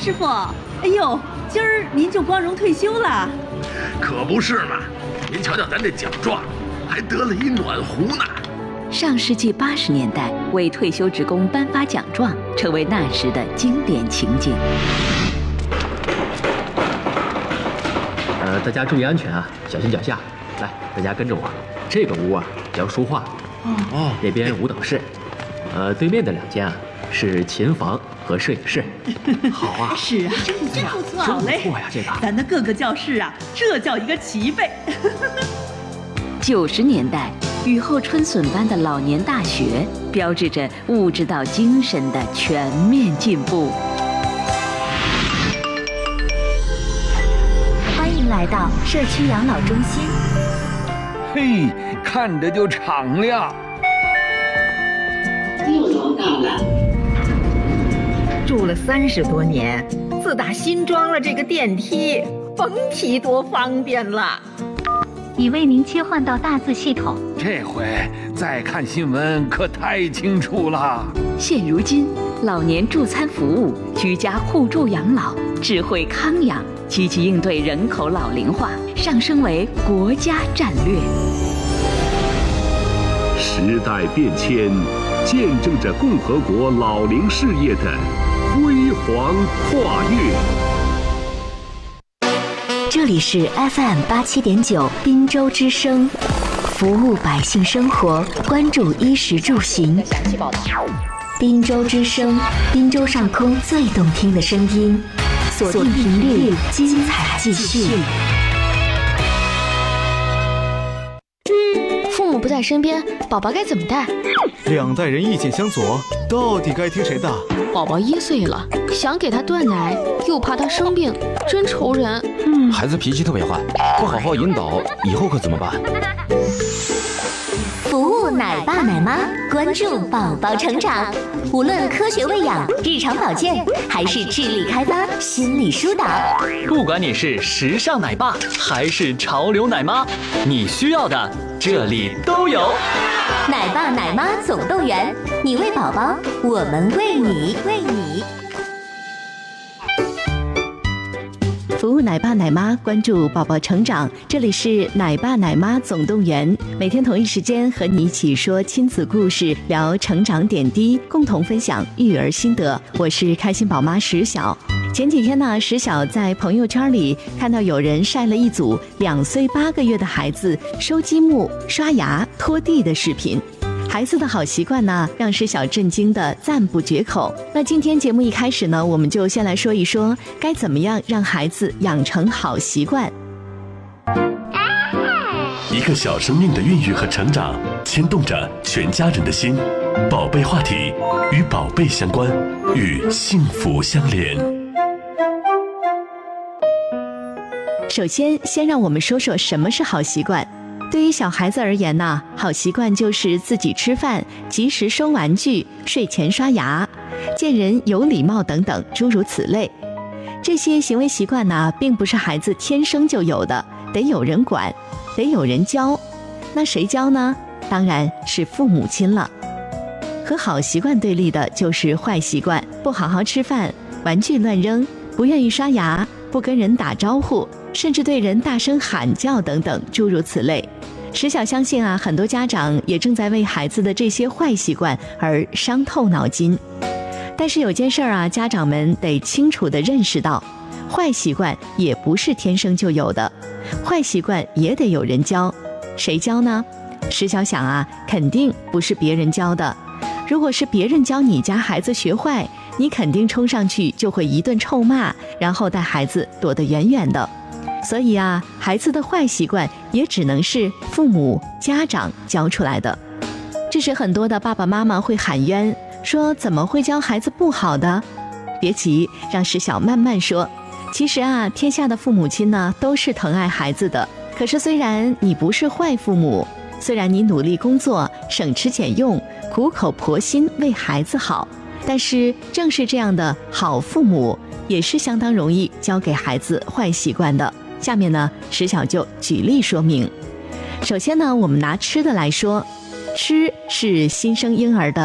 师傅，哎呦，今儿您就光荣退休了？ 可不是嘛！您瞧瞧咱这奖状，还得了一暖壶呢。 上世纪80年代，为退休职工颁发奖状，成为那时的经典情景。 大家注意安全啊，小心脚下。来，大家跟着我。这个屋啊叫书画，那边舞蹈室，对面的2间啊是琴房和摄影室。好啊， 是啊，真不错， 好嘞，不错呀，这个咱的各个教室啊，这叫一个齐备。 90年代，雨后春笋般的老年大学，标志着物质到精神的全面进步。 欢迎来到社区养老中心。 嘿，看着就敞亮。 6楼到了。 住了30多年，自打新装了这个电梯，甭提多方便了。 已为您切换到大字系统。 这回再看新闻可太清楚了。 现如今，老年助餐服务、居家互助养老、智慧康养，积极应对人口老龄化，上升为国家战略。 时代变迁，见证着共和国老龄事业的辉煌跨越。 这里是 FM87.9滨州之声，服务百姓生活，关注衣食住行。滨州之声，滨州上空最动听的声音，锁定频率，精彩继续。 父母不在身边，宝宝该怎么带 ？2代人意见相左，到底该听谁的？ 宝宝1岁了，想给他断奶，又怕他生病，真愁人。 孩子脾气特别坏，不好好引导，以后可怎么办？ 服务奶爸奶妈，关注宝宝成长，无论科学喂养、日常保健，还是智力开发、心理疏导， 不管你是时尚奶爸还是潮流奶妈，你需要的这里都有。 奶爸奶妈总动员，你为宝宝，我们为你，为你。 服务奶爸奶妈，关注宝宝成长。这里是奶爸奶妈总动员，每天同一时间和你一起说亲子故事，聊成长点滴，共同分享育儿心得。我是开心宝妈石晓。前几天呢，石晓在朋友圈里看到有人晒了一组2岁8个月的孩子收积木、刷牙、拖地的视频。孩子的好习惯呢，让石晓震惊的赞不绝口。那今天节目一开始呢，我们就先来说一说该怎么样让孩子养成好习惯。 一个小生命的孕育和成长，牵动着全家人的心。宝贝话题与宝贝相关，与幸福相连。 首先让我们说说什么是好习惯。对于小孩子而言呢，好习惯就是自己吃饭、及时收玩具、睡前刷牙、见人有礼貌等等，诸如此类。这些行为习惯呢，并不是孩子天生就有的，得有人管，得有人教。那谁教呢？当然是父母亲了。和好习惯对立的就是坏习惯，不好好吃饭、玩具乱扔、不愿意刷牙、不跟人打招呼，甚至对人大声喊叫等等，诸如此类。石晓相信啊，很多家长也正在为孩子的这些坏习惯而伤透脑筋。但是有件事啊，家长们得清楚地认识到，坏习惯也不是天生就有的，坏习惯也得有人教。谁教呢？石晓想啊，肯定不是别人教的。如果是别人教你家孩子学坏，你肯定冲上去就会一顿臭骂，然后带孩子躲得远远的。所以啊，孩子的坏习惯也只能是父母、家长教出来的。这时很多的爸爸妈妈会喊冤，说怎么会教孩子不好的？别急，让石晓慢慢说。其实啊，天下的父母亲呢，都是疼爱孩子的。可是虽然你不是坏父母，虽然你努力工作、省吃俭用、苦口婆心为孩子好，但是正是这样的好父母，也是相当容易教给孩子坏习惯的。下面呢，石晓就举例说明。首先呢，我们拿吃的来说，吃是新生婴儿的